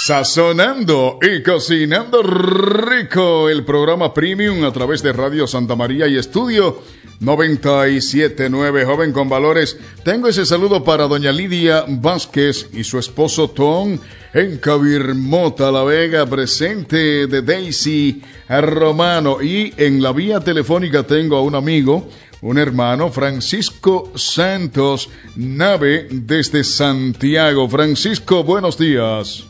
Sazonando y cocinando rico, el programa Premium a través de Radio Santa María y Estudio 97.9, Joven con Valores. Tengo ese saludo para doña Lidia Vázquez y su esposo Tom en Cabirmota, La Vega, presente de Daisy Romano. Y en la vía telefónica tengo a un amigo, un hermano, Francisco Santos Nave, desde Santiago. Francisco, buenos días.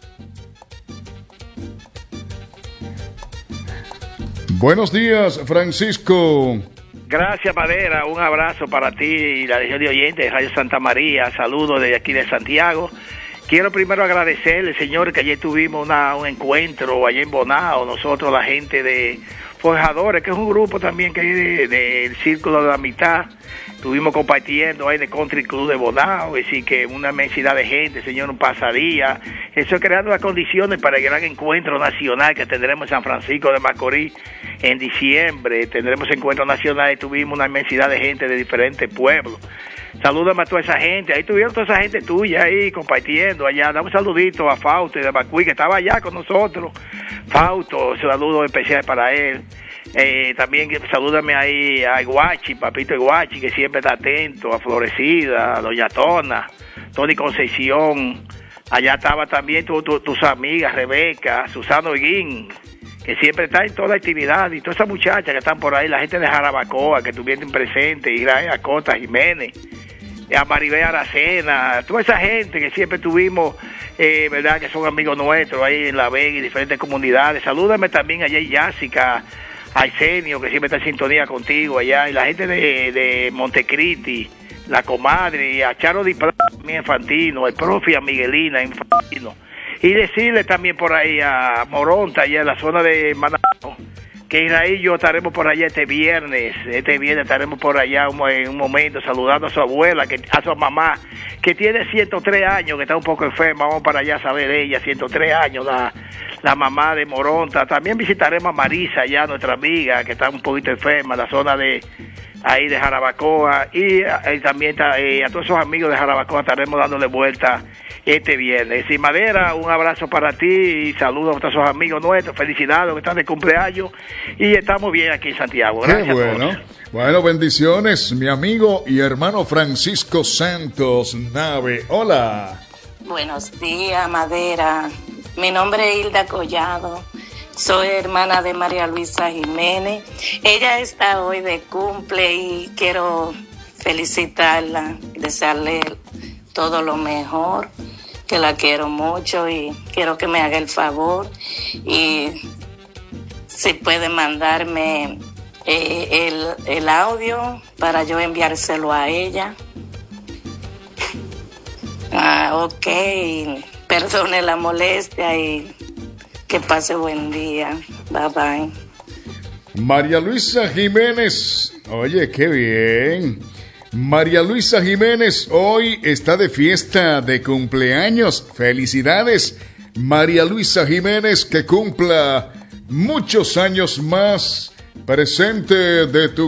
Buenos días, Francisco. Gracias, Madera. Un abrazo para ti y la legión de oyentes de Radio Santa María. Saludos desde aquí de Santiago. Quiero primero agradecerle, señor, que ayer tuvimos un encuentro allá en Bonao. Nosotros, la gente de Forjadores, que es un grupo también que es del Círculo de la Amistad. Estuvimos compartiendo ahí de Country Club de Bonao, es decir, que una inmensidad de gente, señor, un pasadía. Eso es creando las condiciones para el gran encuentro nacional que tendremos en San Francisco de Macorís en diciembre. Tendremos encuentro nacional y tuvimos una inmensidad de gente de diferentes pueblos. Salúdame a toda esa gente, ahí tuvieron toda esa gente tuya ahí compartiendo allá. Dame un saludito a Fausto de Macuí, que estaba allá con nosotros. Fausto, saludo especial para él. También salúdame ahí a Iguachi, papito Iguachi, que siempre está atento, a Florecida, a Doña Tona, Tony Concepción. Allá estaba también tus amigas, Rebeca, Susana Oguín, que siempre está en toda la actividad, y todas esas muchachas que están por ahí, la gente de Jarabacoa, que estuvieron presentes, Israel Acosta Jiménez, a Maribel Aracena, toda esa gente que siempre tuvimos, verdad, que son amigos nuestros ahí en La Vega y diferentes comunidades. Salúdame también allá en Yásica, a Arsenio, que siempre está en sintonía contigo allá, y la gente de Montecristi, la comadre, y a Charo Di Plata, también Fantino, el profe a Miguelina Fantino. Y decirle también por ahí a Moronta, allá en la zona de Manao, que Israel y yo estaremos por allá este viernes estaremos por allá en un momento saludando a su abuela, a su mamá, que tiene 103 años, que está un poco enferma. Vamos para allá a saber de ella, 103 años, la mamá de Moronta. También visitaremos a Marisa, allá nuestra amiga, que está un poquito enferma, en la zona de ahí de Jarabacoa, y también a todos esos amigos de Jarabacoa estaremos dándole vuelta este viernes. Sin Madera, un abrazo para ti y saludos a todos esos amigos nuestros. Felicidades, que están de cumpleaños, y estamos bien aquí en Santiago. Gracias. Qué bueno. Bueno, bendiciones, mi amigo y hermano Francisco Santos Nave. Hola. Buenos días, Madera. Mi nombre es Hilda Collado. Soy hermana de María Luisa Jiménez. Ella está hoy de cumple y quiero felicitarla, desearle todo lo mejor, que la quiero mucho y quiero que me haga el favor y si puede mandarme el audio para yo enviárselo a ella. Ok, perdone la molestia y que pase buen día. Bye bye. María Luisa Jiménez. Oye, qué bien. María Luisa Jiménez hoy está de fiesta de cumpleaños. Felicidades, María Luisa Jiménez, que cumpla muchos años más. Presente de tu